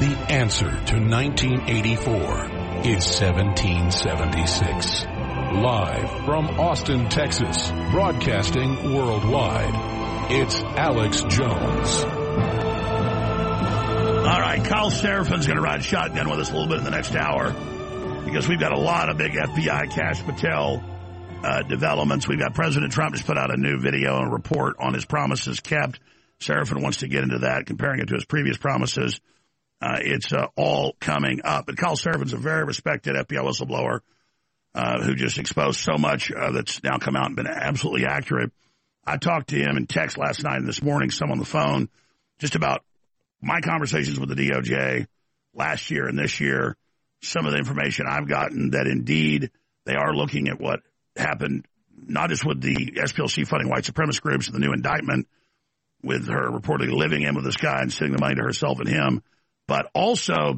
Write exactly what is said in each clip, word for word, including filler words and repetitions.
The answer to nineteen eighty-four is seventeen seventy-six. Live from Austin, Texas, broadcasting worldwide, it's Alex Jones. All right, Kyle Serafin's going to ride shotgun with us a little bit in the next hour because we've got a lot of big F B I Kash Patel uh, developments. We've got President Trump just put out a new video and report on his promises kept. Serafin wants to get into that, comparing it to his previous promises. Uh, it's uh, all coming up. But Kyle Serafin's a very respected F B I whistleblower uh, who just exposed so much uh, that's now come out and been absolutely accurate. I talked to him in text last night and this morning, some on the phone, just about my conversations with the D O J last year and this year, some of the information I've gotten that indeed they are looking at what happened, not just with the S P L C funding white supremacist groups and the new indictment with her reportedly living in with this guy and sending the money to herself and him, but also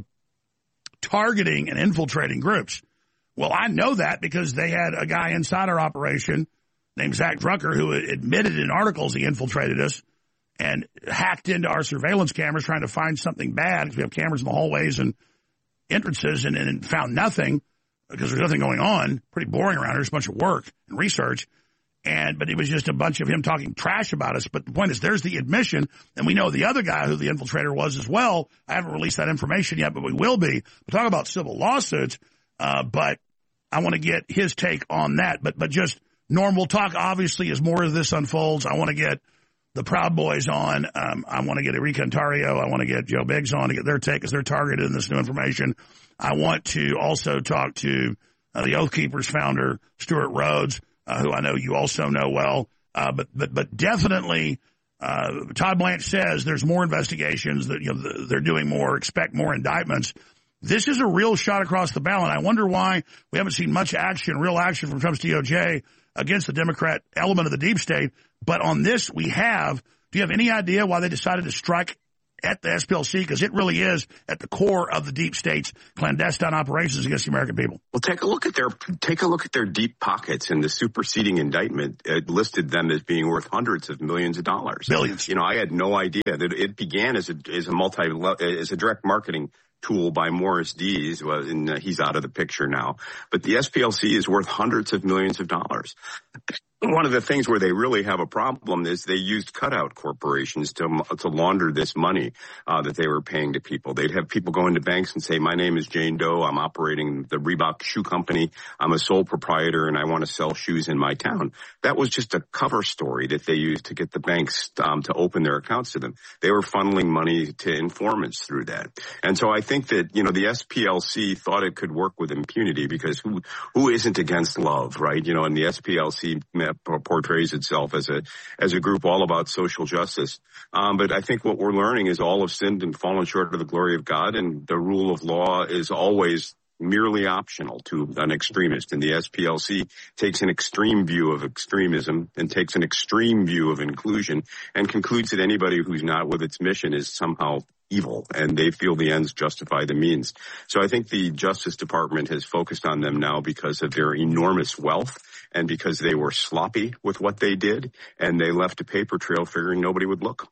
targeting and infiltrating groups. Well, I know that because they had a guy inside our operation named Zach Drucker who admitted in articles he infiltrated us and hacked into our surveillance cameras trying to find something bad because we have cameras in the hallways and entrances and, and found nothing because there's nothing going on. Pretty boring around here. There's a bunch of work and research. And, but it was just a bunch of him talking trash about us. But the point is, there's the admission, and we know the other guy who the infiltrator was as well. I haven't released that information yet, but we will be. We'll talk about civil lawsuits, uh, but I want to get his take on that. But, but just normal talk, obviously, as more of this unfolds. I want to get the Proud Boys on. Um, I want to get Enrique Ontario. I want to get Joe Biggs on to get their take because they're targeted in this new information. I want to also talk to uh, the Oath Keepers founder, Stuart Rhodes, Uh, who I know you also know well, uh, but but but definitely, uh, Todd Blanche says there's more investigations that you know they're doing more. Expect more indictments. This is a real shot across the bow, and I wonder why we haven't seen much action, real action from Trump's D O J against the Democrat element of the deep state. But on this, we have. Do you have any idea why they decided to strike at the S P L C? Because it really is at the core of the deep state's clandestine operations against the American people. Well, take a look at their take a look at their deep pockets. In the superseding indictment, it listed them as being worth hundreds of millions of dollars, billions. You know, I had no idea that it began as a as a multi as a direct marketing tool by Morris Dees. Well, and uh, he's out of the picture now, but the S P L C is worth hundreds of millions of dollars. One of the things where they really have a problem is they used cutout corporations to to launder this money uh, that they were paying to people. They'd have people go into banks and say, my name is Jane Doe. I'm operating the Reebok Shoe Company. I'm a sole proprietor and I want to sell shoes in my town. That was just a cover story that they used to get the banks um, to open their accounts to them. They were funneling money to informants through that. And so I think that, you know, the S P L C thought it could work with impunity because who who isn't against love, right? You know, and the S P L C portrays itself as a as a group all about social justice. Um, but I think what we're learning is all have sinned and fallen short of the glory of God, and the rule of law is always merely optional to an extremist. And the S P L C takes an extreme view of extremism and takes an extreme view of inclusion and concludes that anybody who's not with its mission is somehow evil, and they feel the ends justify the means. So I think the Justice Department has focused on them now because of their enormous wealth and because they were sloppy with what they did, and they left a paper trail figuring nobody would look.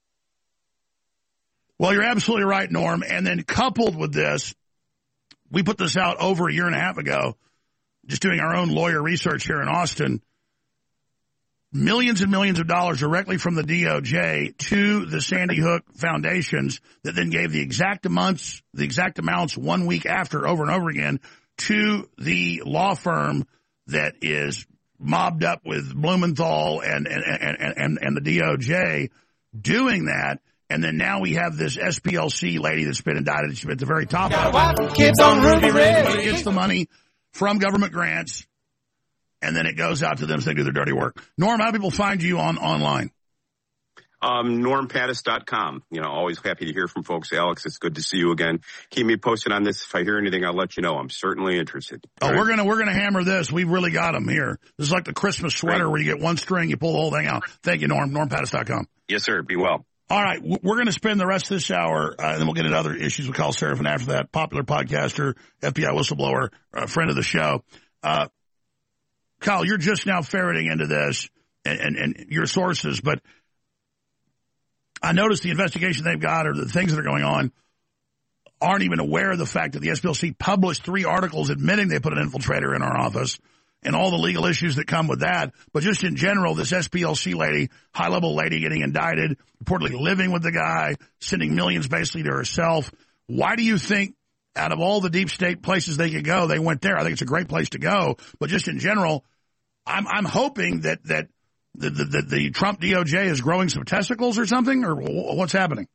Well, you're absolutely right, Norm. And then coupled with this, we put this out over a year and a half ago, just doing our own lawyer research here in Austin. Millions and millions of dollars directly from the D O J to the Sandy Hook foundations that then gave the exact amounts, the exact amounts one week after over and over again to the law firm that is mobbed up with Blumenthal and, and, and, and, and the D O J doing that. And then now we have this S P L C lady that's been indicted. She's at the very top of it. Kids on Ruby Red. But it gets the money from government grants, and then it goes out to them so they do their dirty work. Norm, how do people find you on online? Um, norm pattis dot com. You know, always happy to hear from folks. Alex, it's good to see you again. Keep me posted on this. If I hear anything, I'll let you know. I'm certainly interested. Oh, right? we're gonna we're gonna hammer this. We've really got them here. This is like the Christmas sweater right. where you get one string, you pull the whole thing out. Thank you, Norm. norm pattis dot com. Yes, sir. Be well. All right, we're going to spend the rest of this hour, uh, and then we'll get into other issues with Kyle Serafin after that. Popular podcaster, F B I whistleblower, uh, friend of the show. Uh, Kyle, you're just now ferreting into this and, and, and your sources, but I noticed the investigation they've got or the things that are going on. aren't even aware of the fact that the S P L C published three articles admitting they put an infiltrator in our office and all the legal issues that come with that. But just in general, this S P L C lady, high-level lady getting indicted, reportedly living with the guy, sending millions basically to herself. Why do you think out of all the deep state places they could go, they went there? I think it's a great place to go. But just in general, I'm, I'm hoping that, that the, the, the, the Trump D O J is growing some testicles or something, or what's happening?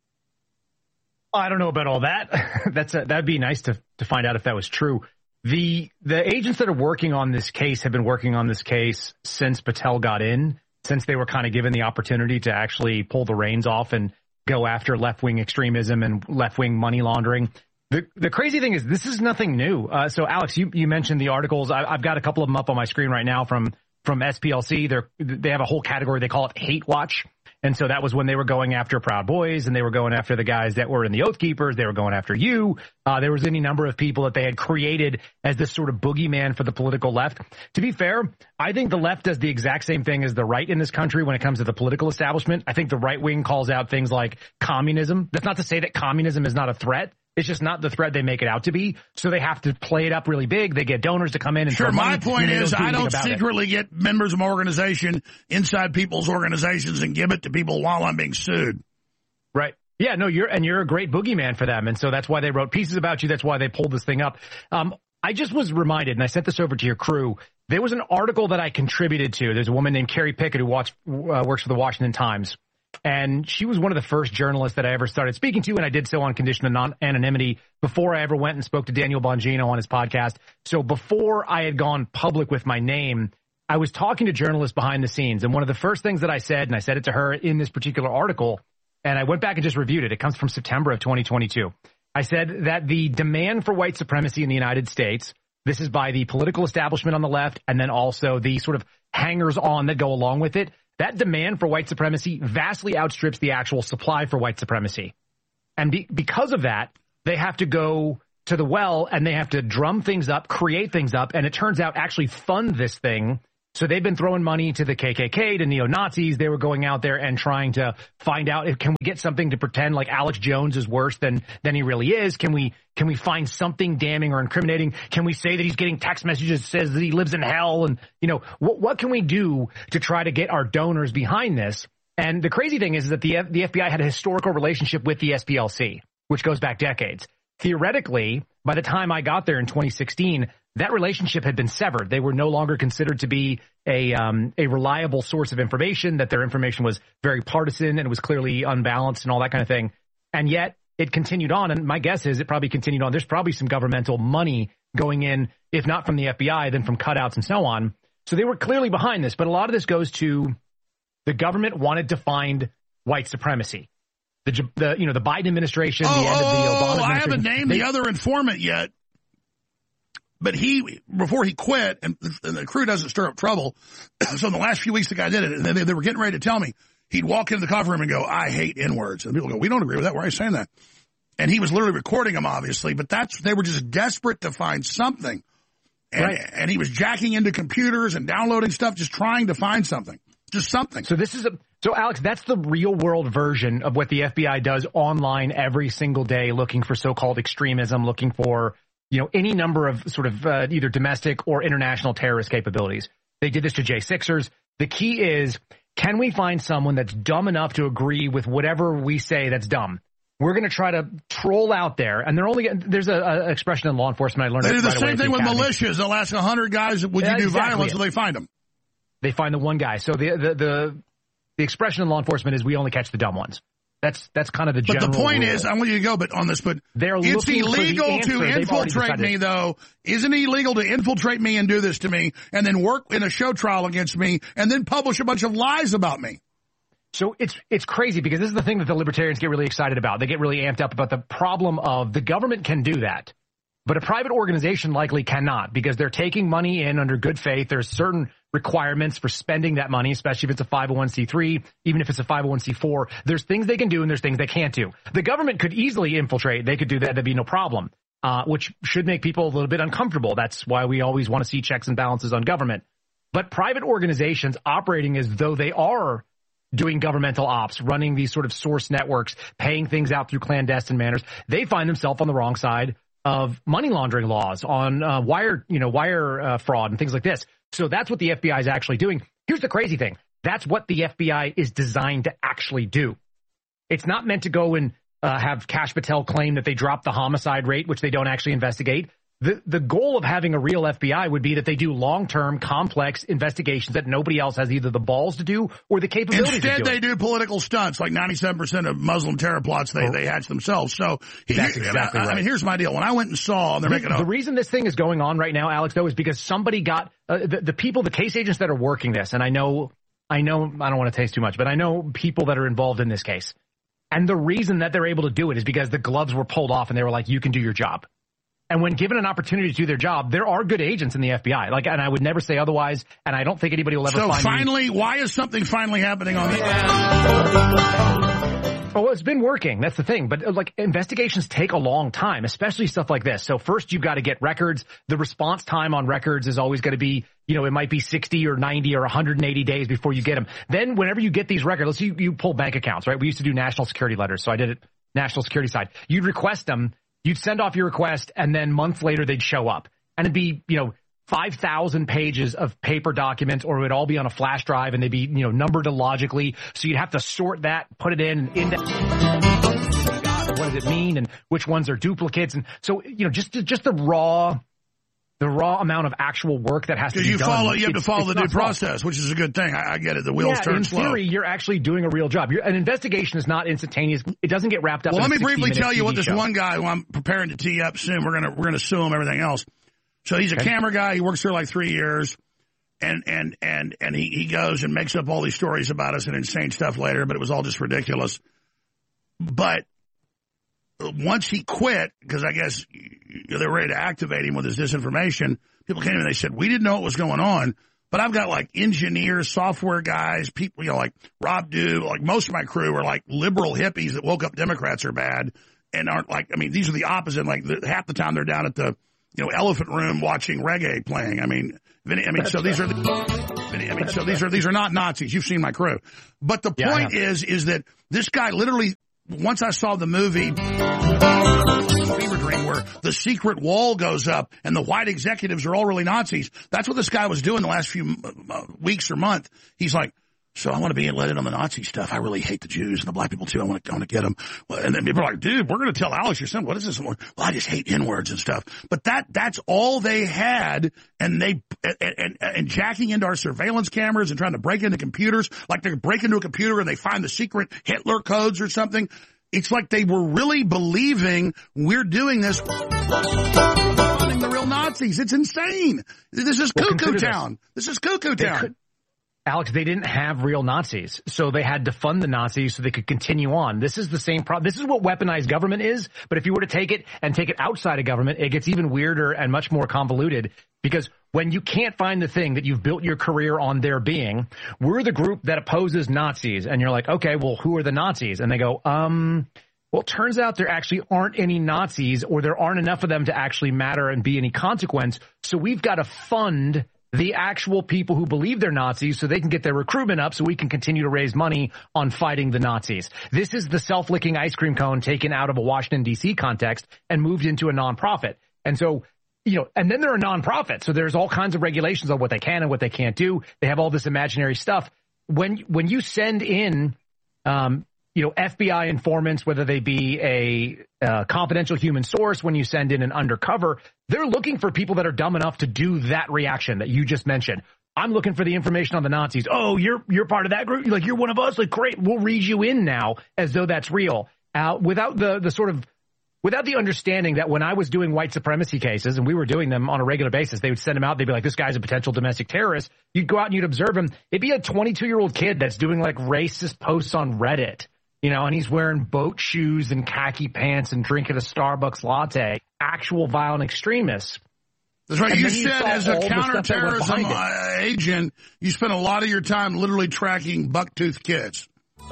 I don't know about all that. That's a, that'd be nice to, to find out if that was true. The the agents that are working on this case have been working on this case since Patel got in, since they were kind of given the opportunity to actually pull the reins off and go after left-wing extremism and left-wing money laundering. The the crazy thing is this is nothing new. Uh, so, Alex, you, you mentioned the articles. I, I've got a couple of them up on my screen right now from, from S P L C. They're, they have a whole category. They call it Hate Watch. And so that was when they were going after Proud Boys, and they were going after the guys that were in the Oath Keepers. They were going after you. Uh, there was any number of people that they had created as this sort of boogeyman for the political left. To be fair, I think the left does the exact same thing as the right in this country when it comes to the political establishment. I think the right wing calls out things like communism. That's not to say that communism is not a threat. It's just not the threat they make it out to be. So they have to play it up really big. They get donors to come in and sure. My money, point is, don't do I don't secretly it. get members of my organization inside people's organizations and give it to people while I'm being sued. Right. Yeah. No. You're and you're a great boogeyman for them, and so that's why they wrote pieces about you. That's why they pulled this thing up. Um, I just was reminded, and I sent this over to your crew. There was an article that I contributed to. There's a woman named Carrie Pickett who watch, uh, works for the Washington Times. And she was one of the first journalists that I ever started speaking to, and I did so on condition of non-anonymity before I ever went and spoke to Daniel Bongino on his podcast. So before I had gone public with my name, I was talking to journalists behind the scenes. And one of the first things that I said, and I said it to her in this particular article, and I went back and just reviewed it. It comes from September of twenty twenty-two. I said that the demand for white supremacy in the United States, this is by the political establishment on the left, and then also the sort of hangers-on that go along with it, that demand for white supremacy vastly outstrips the actual supply for white supremacy. And be, because of that, they have to go to the well and they have to drum things up, create things up, and it turns out actually fund this thing. So they've been throwing money to the K K K, to neo-Nazis. They were going out there and trying to find out, if can we get something to pretend like Alex Jones is worse than than he really is? Can we can we find something damning or incriminating? Can we say that he's getting text messages that says that he lives in hell? And, you know, what what can we do to try to get our donors behind this? And the crazy thing is, is that the the F B I had a historical relationship with the S P L C, which goes back decades. Theoretically, by the time I got there in twenty sixteen, that relationship had been severed. They were no longer considered to be a um, a reliable source of information, that their information was very partisan and it was clearly unbalanced and all that kind of thing. And yet it continued on. And my guess is it probably continued on. There's probably some governmental money going in, if not from the F B I, then from cutouts and so on. So they were clearly behind this. But a lot of this goes to the government wanted to find white supremacy. The, the you know, the Biden administration, oh, the end of the Obama administration. I haven't named they, the other informant yet. But he, before he quit, and, and the crew doesn't stir up trouble, so in the last few weeks the guy did it, and they, they were getting ready to tell me, he'd walk into the coffee room and go, I hate N-words. And people go, we don't agree with that. Why are you saying that? And he was literally recording them, obviously, but that's, they were just desperate to find something. And, right. and he was jacking into computers and downloading stuff, just trying to find something. Just something. So this is a, so Alex, that's the real world version of what the F B I does online every single day, looking for so-called extremism, looking for, you know, any number of sort of uh, either domestic or international terrorist capabilities. They did this to J sixers. The key is, can we find someone that's dumb enough to agree with whatever we say that's dumb? We're going to try to troll out there. And they're only, there's a, a expression in law enforcement I learned. They do the right same thing with academy. militias. They'll ask one hundred guys, would That's you do exactly violence? it. Will they find them? They find the one guy. So the, the, the, the expression in law enforcement is we only catch the dumb ones. That's that's kind of the general But the point rule. is, I want you to go but on this, but They're it's illegal to infiltrate me, though. Isn't it illegal to infiltrate me and do this to me and then work in a show trial against me and then publish a bunch of lies about me? So it's it's crazy because this is the thing that the libertarians get really excited about. They get really amped up about the problem of the government can do that, but a private organization likely cannot because they're taking money in under good faith. There's certain requirements for spending that money, especially if it's a five oh one c three, even if it's a five oh one c four. There's things they can do and there's things they can't do. The government could easily infiltrate. They could do that. That'd be no problem, uh, which should make people a little bit uncomfortable. That's why we always want to see checks and balances on government. But private organizations operating as though they are doing governmental ops, running these sort of source networks, paying things out through clandestine manners, they find themselves on the wrong side of money laundering laws, on uh, wire, you know, wire uh, fraud and things like this. So that's what the F B I is actually doing. Here's the crazy thing. That's what the F B I is designed to actually do. It's not meant to go and uh, have Kash Patel claim that they dropped the homicide rate, which they don't actually investigate. The the goal of having a real F B I would be that they do long-term, complex investigations that nobody else has either the balls to do or the capability Instead, to do. Instead, they do political stunts, like ninety-seven percent of Muslim terror plots they, oh. they hatch themselves. So That's here, exactly I, right. I mean, here's my deal. When I went and saw, they're the, making a... The reason this thing is going on right now, Alex, though, is because somebody got, uh, the, the people, the case agents that are working this, and I know, I know, I don't want to taste too much, but I know people that are involved in this case. And the reason that they're able to do it is because the gloves were pulled off and they were like, you can do your job. And when given an opportunity to do their job, there are good agents in the F B I. Like, and I would never say otherwise, and I don't think anybody will ever so find finally, me. Why is something finally happening on the Oh, it's been working. That's the thing. But like investigations take a long time, especially stuff like this. So first you've got to get records. The response time on records is always going to be, you know, it might be sixty or ninety or one hundred eighty days before you get them. Then whenever you get these records, let's say you, you pull bank accounts, right? We used to do national security letters. So I did it national security side. You'd request them. You'd send off your request, and then months later, they'd show up. And it'd be, you know, five thousand pages of paper documents, or it would all be on a flash drive, and they'd be, you know, numbered illogically. So you'd have to sort that, put it in, and index. What does it mean, and which ones are duplicates? And so, you know, just just the raw, the raw amount of actual work that has to be you done. Follow, you have to follow the due small. process, which is a good thing. I, I get it. The wheels yeah, turn in slow. In theory, you're actually doing a real job. You're, an investigation is not instantaneous. It doesn't get wrapped up. Well, in let me briefly tell you T V what this show. one guy who I'm preparing to tee up soon. We're gonna we're gonna sue him. Everything else. So he's a okay. camera guy. He works here like three years, and and and and he he goes and makes up all these stories about us and insane stuff later. But it was all just ridiculous. But once he quit, because I guess they were ready to activate him with his disinformation, people came in and they said, we didn't know what was going on, but I've got like engineers, software guys, people, you know, like Rob Dew, like most of my crew are like liberal hippies that woke up Democrats are bad and aren't like, I mean, these are the opposite. Like the, half the time they're down at the, you know, Elephant Room watching reggae playing. I mean, I mean, so these are, the, I mean, so these are, these are not Nazis. You've seen my crew. But the yeah, point is, is that this guy literally, once I saw the movie Fever Dream, where the secret wall goes up and the white executives are all really Nazis, that's what this guy was doing the last few uh, weeks or month. He's like, so I want to be let in on the Nazi stuff. I really hate the Jews and the black people too. I want to, I want to get them. And then people are like, dude, we're going to tell Alex your son. What is this? Well, I just hate N-words and stuff. But that, that's all they had. And they, and, and, and jacking into our surveillance cameras and trying to break into computers, like they break into a computer and they find the secret Hitler codes or something. It's like they were really believing we're doing this, funding the real Nazis. It's insane. This is well, cuckoo town. This. this is cuckoo town. Could, Alex, they didn't have real Nazis, so they had to fund the Nazis so they could continue on. This is the same problem. This is what weaponized government is, but if you were to take it and take it outside of government, it gets even weirder and much more convoluted, because when you can't find the thing that you've built your career on there being, we're the group that opposes Nazis, and you're like, okay, well, who are the Nazis? And they go, um, well, it turns out there actually aren't any Nazis, or there aren't enough of them to actually matter and be any consequence, so we've got to fund the actual people who believe they're Nazis so they can get their recruitment up so we can continue to raise money on fighting the Nazis. This is the self-licking ice cream cone taken out of a Washington, D C context and moved into a nonprofit. And so, you know, and then they're a nonprofit. So there's all kinds of regulations on what they can and what they can't do. They have all this imaginary stuff. When, when you send in, um, you know, F B I informants, whether they be a uh, confidential human source, when you send in an undercover, they're looking for people that are dumb enough to do that reaction that you just mentioned. I'm looking for the information on the Nazis. Oh, you're you're part of that group? You're like, you're one of us? Like, great, we'll read you in now as though that's real. Uh, without the the sort of, without the understanding that when I was doing white supremacy cases, and we were doing them on a regular basis, they would send them out. They'd be like, this guy's a potential domestic terrorist. You'd go out and you'd observe him. It'd be a twenty-two-year-old kid that's doing like racist posts on Reddit. You know, and he's wearing boat shoes and khaki pants and drinking a Starbucks latte. Actual violent extremists. That's right. And you you said as a counterterrorism uh, agent, you spent a lot of your time literally tracking buck-toothed kids.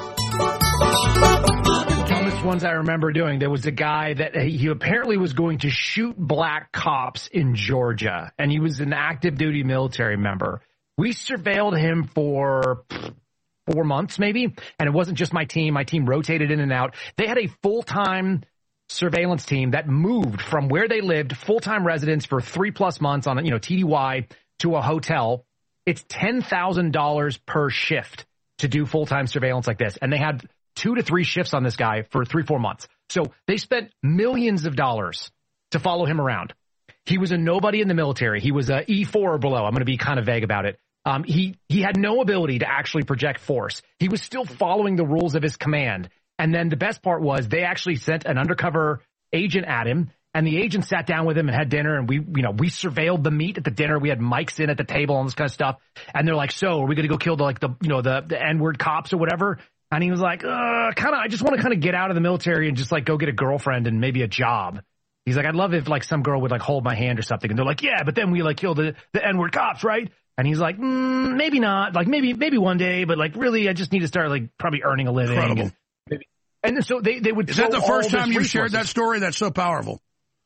The dumbest ones I remember doing, there was a guy that he apparently was going to shoot black cops in Georgia, and he was an active duty military member. We surveilled him for four months maybe. And it wasn't just my team. My team rotated in and out. They had a full-time surveillance team that moved from where they lived, full-time residents for three plus months on, you know, T D Y to a hotel. It's ten thousand dollars per shift to do full-time surveillance like this. And they had two to three shifts on this guy for three, four months. So they spent millions of dollars to follow him around. He was a nobody in the military. He was a E four or below. I'm going to be kind of vague about it. Um, he, he had no ability to actually project force. He was still following the rules of his command. And then the best part was they actually sent an undercover agent at him, and the agent sat down with him and had dinner, and we, you know, we surveilled the meat at the dinner. We had mics in at the table and this kind of stuff. And they're like, so are we going to go kill the, like the, you know, the, the N-word cops or whatever? And he was like, uh, kind of, I just want to kind of get out of the military and just like go get a girlfriend and maybe a job. He's like, I'd love if like some girl would like hold my hand or something. And they're like, yeah, but then we like kill the, the N-word cops, right? And he's like, mm, maybe not. Like maybe, maybe one day, but like really, I just need to start like probably earning a living. Incredible. And, maybe, and so they, they would. Is that the first time you shared that story? That's so powerful.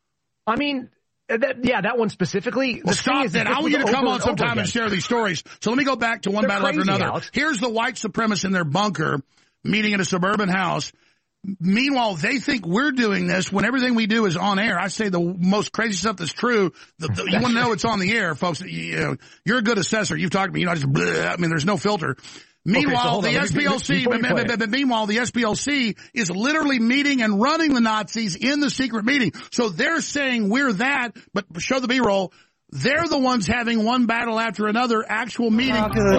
I mean, that, yeah, that one specifically. Well, stop that. I want you to come on sometime and share these stories. So let me go back to one battle after another. Here's the white supremacists in their bunker meeting in a suburban house. Meanwhile, they think we're doing this when everything we do is on air. I say the most crazy stuff that's true. The, the, you want to know it's on the air, folks. You, you know, you're a good assessor. You've talked to me. You know, I just, bleh, I mean, there's no filter. Meanwhile, okay, so the S P L C, me, me, me, me, meanwhile, the S P L C is literally meeting and running the Nazis in the secret meeting. So they're saying we're that, but show the B-roll. They're the ones having one battle after another, actual meeting.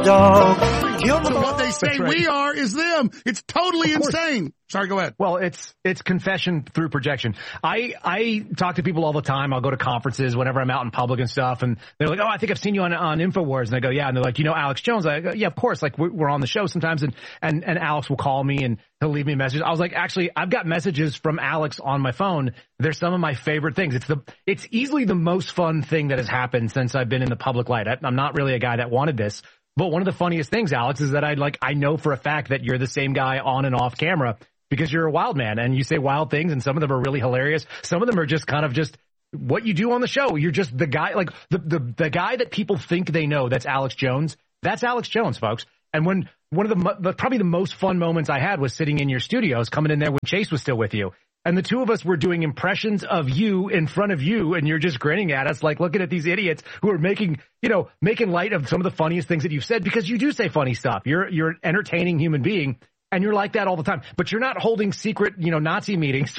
So what they say right. we are is them. It's totally insane. Sorry, go ahead. Well, it's it's confession through projection. I I talk to people all the time. I'll go to conferences whenever I'm out in public and stuff, and they're like, "Oh, I think I've seen you on on InfoWars." And I go, "Yeah." And they're like, "You know Alex Jones?" I go, "Yeah, of course." Like we're, we're on the show sometimes, and and and Alex will call me and he'll leave me a message. I was like, "Actually, I've got messages from Alex on my phone. They're some of my favorite things. It's the it's easily the most fun thing that has happened since I've been in the public light. I, I'm not really a guy that wanted this." But one of the funniest things, Alex, is that I like I know for a fact that you're the same guy on and off camera because you're a wild man and you say wild things, and some of them are really hilarious. Some of them are just kind of just what you do on the show. You're just the guy, like the the the guy that people think they know. That's Alex Jones. That's Alex Jones, folks. And when one of the, the probably the most fun moments I had was sitting in your studios, coming in there when Chase was still with you. And the two of us were doing impressions of you in front of you, and you're just grinning at us, like looking at these idiots who are making, you know, making light of some of the funniest things that you've said, because you do say funny stuff. You're you're an entertaining human being, and you're like that all the time. But you're not holding secret, you know, Nazi meetings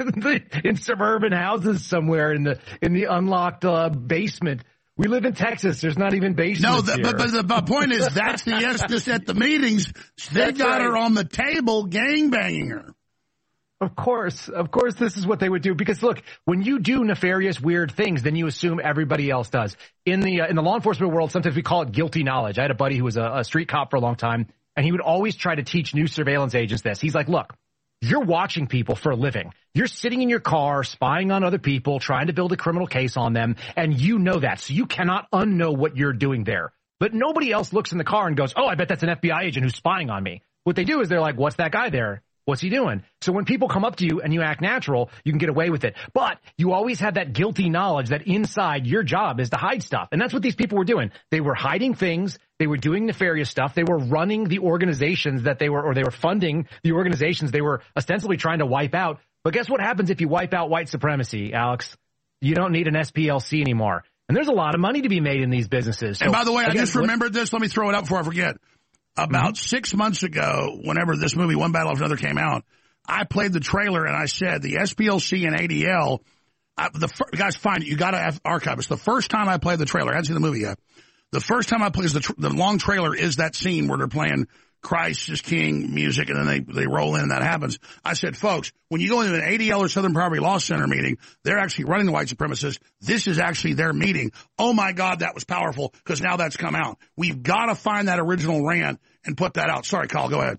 in suburban houses somewhere in the in the unlocked uh, basement. We live in Texas. There's not even basements No, the, here. but, but the, the point is, that's the Estes at the meetings. They That's got right. her on the table, gangbanging her. Of course, of course, this is what they would do. Because look, when you do nefarious, weird things, then you assume everybody else does. In the uh, in the law enforcement world, sometimes we call it guilty knowledge. I had a buddy who was a, a street cop for a long time, and he would always try to teach new surveillance agents this. He's like, look, you're watching people for a living. You're sitting in your car, spying on other people, trying to build a criminal case on them, and you know that. So you cannot unknow what you're doing there. But nobody else looks in the car and goes, oh, I bet that's an F B I agent who's spying on me. What they do is they're like, what's that guy there? What's he doing? So when people come up to you and you act natural, you can get away with it. But you always have that guilty knowledge that inside your job is to hide stuff. And that's what these people were doing. They were hiding things. They were doing nefarious stuff. They were running the organizations that they were, or they were funding the organizations they were ostensibly trying to wipe out. But guess what happens if you wipe out white supremacy, Alex? You don't need an S P L C anymore. And there's a lot of money to be made in these businesses. So, and by the way, again, I just remembered this. Let me throw it up before I forget. About mm-hmm. six months ago, whenever this movie, One Battle After Another, came out, I played the trailer and I said the S P L C and A D L, I, the guys, find it. You got to archive. It's the first time I played the trailer. I hadn't seen the movie yet. The first time I played the, the long trailer is that scene where they're playing Christ is King music, and then they, they roll in and that happens. I said, folks, when you go into an A D L or Southern Poverty Law Center meeting, they're actually running the white supremacists. This is actually their meeting. Oh, my God, that was powerful, because now that's come out. We've got to find that original rant and put that out. Sorry, Kyle, go ahead.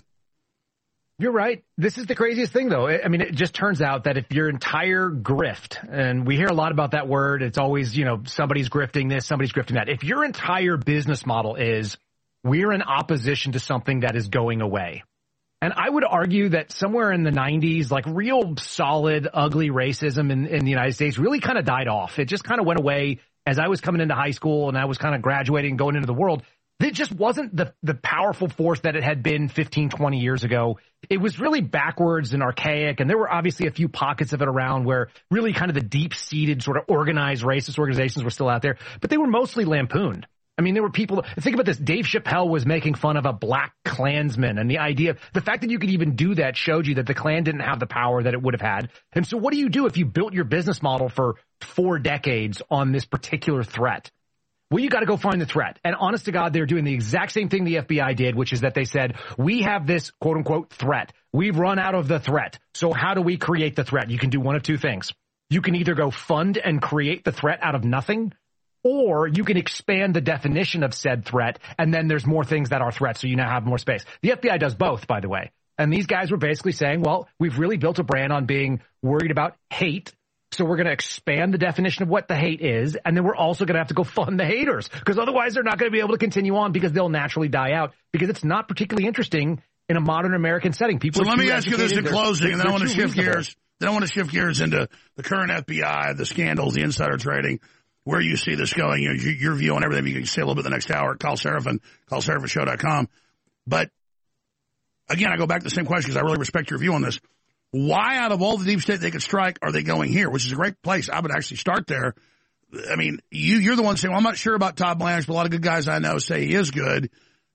You're right. This is the craziest thing, though. I mean, it just turns out that if your entire grift, and we hear a lot about that word, it's always, you know, somebody's grifting this, somebody's grifting that. If your entire business model is we're in opposition to something that is going away. And I would argue that somewhere in the nineties, like real solid, ugly racism in, in the United States really kind of died off. It just kind of went away as I was coming into high school and I was kind of graduating, going into the world. It just wasn't the, the powerful force that it had been fifteen, twenty years ago. It was really backwards and archaic, and there were obviously a few pockets of it around where really kind of the deep-seated sort of organized racist organizations were still out there, but they were mostly lampooned. I mean, there were people, think about this, Dave Chappelle was making fun of a black Klansman, and the idea, the fact that you could even do that showed you that the Klan didn't have the power that it would have had. And so what do you do if you built your business model for four decades on this particular threat? Well, you got to go find the threat. And honest to God, they're doing the exact same thing the F B I did, which is that they said, we have this quote unquote threat. We've run out of the threat. So how do we create the threat? You can do one of two things. You can either go fund and create the threat out of nothing, or you can expand the definition of said threat. And then there's more things that are threats. So you now have more space. The F B I does both, by the way. And these guys were basically saying, well, we've really built a brand on being worried about hate. So we're going to expand the definition of what the hate is, and then we're also going to have to go fund the haters, because otherwise they're not going to be able to continue on because they'll naturally die out, because it's not particularly interesting in a modern American setting. People. So let me ask you this in closing, and then I want to shift gears. Then I want to shift gears into the current F B I, the scandals, the insider trading, where you see this going, you know, your view on everything. You can say a little bit the next hour. Call Seraphin, call seraphin show dot com. But again, I go back to the same question because I really respect your view on this. Why, out of all the deep state they could strike, are they going here? Which is a great place. I would actually start there. I mean, you, you're the one saying, well, I'm not sure about Todd Blanchard, but a lot of good guys I know say he is good.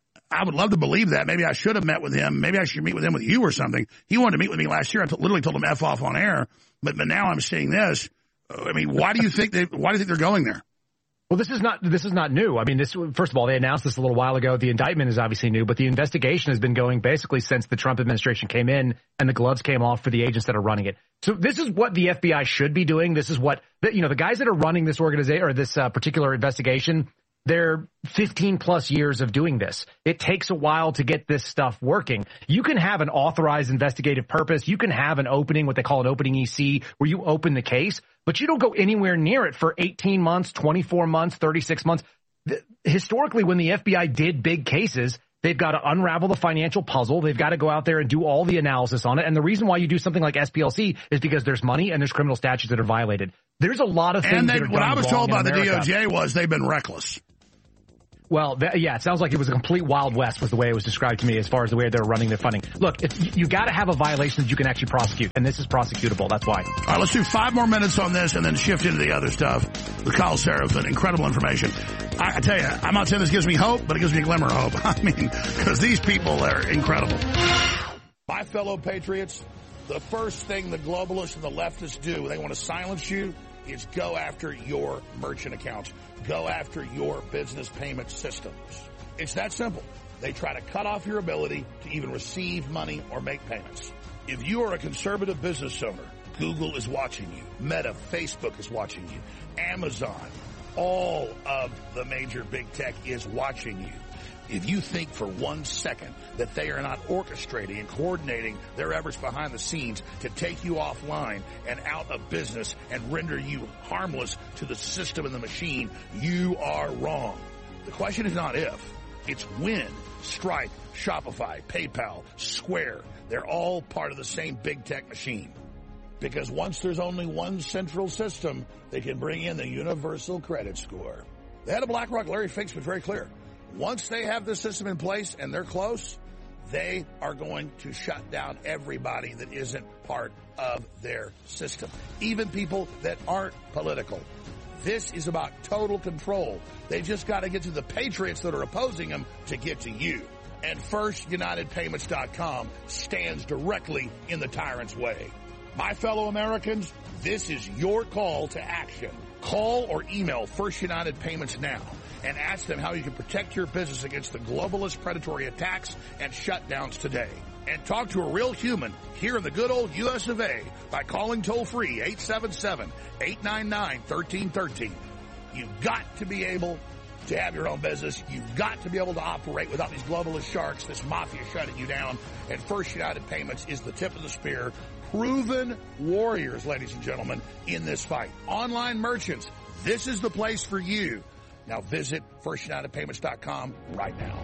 I would love to believe that. Maybe I should have met with him. Maybe I should meet with him with you or something. He wanted to meet with me last year. I t- literally told him F off on air. But, but now I'm seeing this. I mean, why do you think they, why do you think they're going there? Well, this is not this is not new. I mean, this first of all, they announced this a little while ago. The indictment is obviously new, but the investigation has been going basically since the Trump administration came in and the gloves came off for the agents that are running it. So this is what the F B I should be doing. This is what, you know, the guys that are running this organization or this uh, particular investigation, they're fifteen plus years of doing this. It takes a while to get this stuff working. You can have an authorized investigative purpose. You can have an opening, what they call an opening E C, where you open the case, but you don't go anywhere near it for eighteen months, twenty-four months, thirty-six months. Historically, when the F B I did big cases, they've got to unravel the financial puzzle. They've got to go out there and do all the analysis on it. And the reason why you do something like S P L C is because there's money and there's criminal statutes that are violated. There's a lot of things and they, that are what done I was wrong told by in the America. D O J was they've been reckless. Well, that, yeah, it sounds like it was a complete Wild West was the way it was described to me as far as the way they're running their funding. Look, if, you, you got to have a violation that you can actually prosecute, and this is prosecutable. That's why. All right, let's do five more minutes on this and then shift into the other stuff with Kyle Seraphin. Incredible information. I, I tell you, I'm not saying this gives me hope, but it gives me a glimmer of hope. I mean, because these people are incredible. My fellow patriots, the first thing the globalists and the leftists do when they want to silence you is go after your merchant accounts. Go after your business payment systems. It's that simple. They try to cut off your ability to even receive money or make payments. If you are a conservative business owner, Google is watching you. Meta, Facebook is watching you. Amazon, all of the major big tech is watching you. If you think for one second that they are not orchestrating and coordinating their efforts behind the scenes to take you offline and out of business and render you harmless to the system and the machine, you are wrong. The question is not if, it's when. Stripe, Shopify, PayPal, Square, they're all part of the same big tech machine. Because once there's only one central system, they can bring in the universal credit score. The head of BlackRock, Larry Fink, was very clear. Once they have the system in place and they're close, they are going to shut down everybody that isn't part of their system, even people that aren't political. This is about total control. They just got to get to the patriots that are opposing them to get to you. And First United Payments dot com stands directly in the tyrant's way. My fellow Americans, this is your call to action. Call or email First United Payments now and ask them how you can protect your business against the globalist predatory attacks and shutdowns today. And talk to a real human here in the good old U S of A by calling toll-free eight seven seven, eight nine nine, one three one three. You've got to be able to have your own business. You've got to be able to operate without these globalist sharks, this mafia shutting you down. And First United Payments is the tip of the spear. Proven warriors, ladies and gentlemen, in this fight. Online merchants, this is the place for you. Now visit First United Payments dot com right now.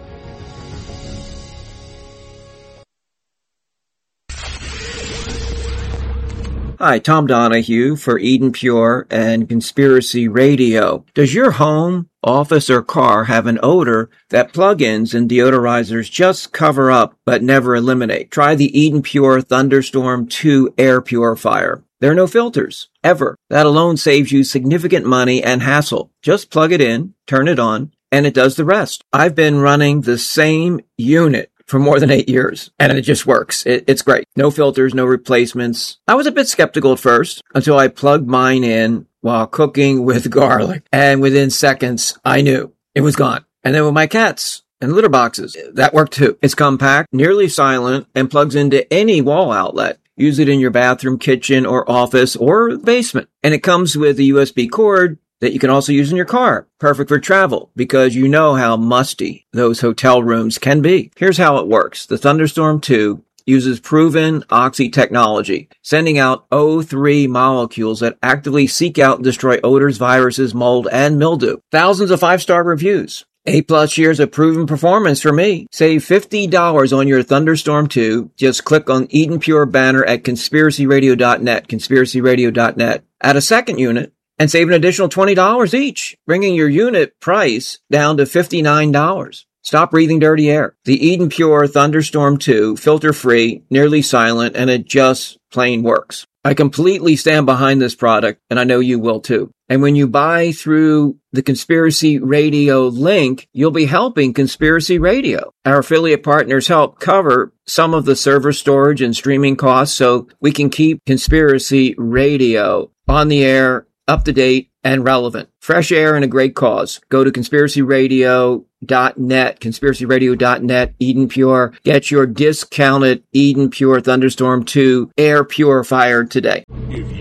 Hi, Tom Donahue for Eden Pure and Conspiracy Radio. Does your home, office, or car have an odor that plug-ins and deodorizers just cover up but never eliminate? Try the Eden Pure Thunderstorm two air purifier. There are no filters, ever. That alone saves you significant money and hassle. Just plug it in, turn it on, and it does the rest. I've been running the same unit for more than eight years, and it just works. It, it's great. No filters, no replacements. I was a bit skeptical at first until I plugged mine in while cooking with garlic, and within seconds, I knew it was gone. And then with my cats and litter boxes, that worked too. It's compact, nearly silent, and plugs into any wall outlet. Use it in your bathroom, kitchen, or office, or basement. And it comes with a U S B cord that you can also use in your car. Perfect for travel, because you know how musty those hotel rooms can be. Here's how it works. The Thunderstorm two uses proven oxy technology, sending out O three molecules that actively seek out and destroy odors, viruses, mold, and mildew. Thousands of five-star reviews. Eight plus years of proven performance for me. Save fifty dollars on your Thunderstorm two. Just click on Eden Pure banner at conspiracy radio dot net, conspiracy radio dot net. Add a second unit and save an additional twenty dollars each, bringing your unit price down to fifty-nine dollars. Stop breathing dirty air. The Eden Pure Thunderstorm two, filter-free, nearly silent, and it just plain works. I completely stand behind this product, and I know you will too. And when you buy through the Conspiracy Radio link, you'll be helping Conspiracy Radio. Our affiliate partners help cover some of the server storage and streaming costs so we can keep Conspiracy Radio on the air, up to date, and relevant. Fresh air and a great cause. Go to conspiracy radio dot net, conspiracy radio dot net, Eden Pure. Get your discounted Eden Pure Thunderstorm two air purifier today. If